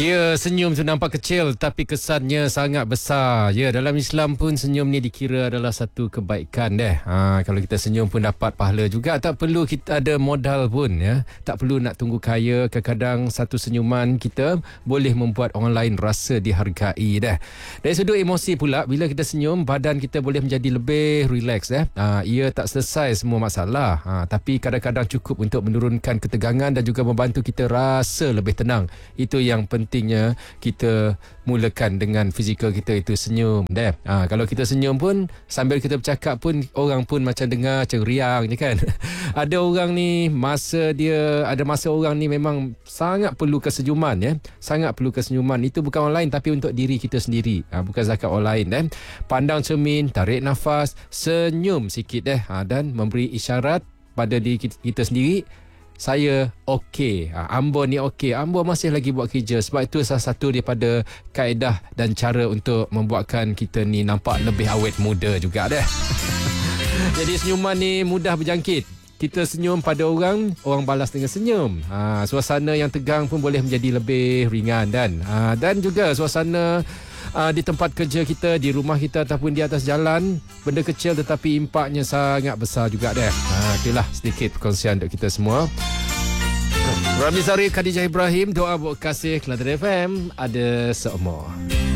Ya, senyum tu nampak kecil tapi kesannya sangat besar. Ya, dalam Islam pun senyum ni dikira adalah satu kebaikan deh. Kalau kita senyum pun dapat pahala juga. Tak perlu kita ada modal pun ya. Tak perlu nak tunggu kaya. Kadang-kadang satu senyuman kita boleh membuat orang lain rasa dihargai deh. Dari sudut emosi pula, bila kita senyum, badan kita boleh menjadi lebih relax deh. Ia tak selesai semua masalah. Tapi kadang-kadang cukup untuk menurunkan ketegangan dan juga membantu kita rasa lebih tenang. Itu yang pentingnya kita mulakan dengan fizikal kita itu senyum deh. Kalau kita senyum pun sambil kita bercakap pun orang pun macam dengar macam riang je kan. Ada orang ni masa orang ni memang sangat perlu kesenyuman ya. Sangat perlu kesenyuman. Itu bukan orang lain tapi untuk diri kita sendiri. Bukan zakat orang lain deh. Pandang cermin, tarik nafas, senyum sikit deh dan memberi isyarat pada diri kita sendiri. Saya okey. Ambo ni okey. Ambo masih lagi buat kerja. Sebab itu salah satu daripada kaedah dan cara untuk membuatkan kita ni nampak lebih awet muda juga deh. Jadi senyuman ni mudah berjangkit. Kita senyum pada orang balas dengan senyum. Suasana yang tegang pun boleh menjadi lebih ringan dan juga suasana di tempat kerja kita, di rumah kita ataupun di atas jalan, benda kecil tetapi impaknya sangat besar juga deh. Itulah sedikit perkongsian untuk kita semua. Ramli Sarif, Khadijah Ibrahim, doa buat kasih Kelantan FM ada seumur.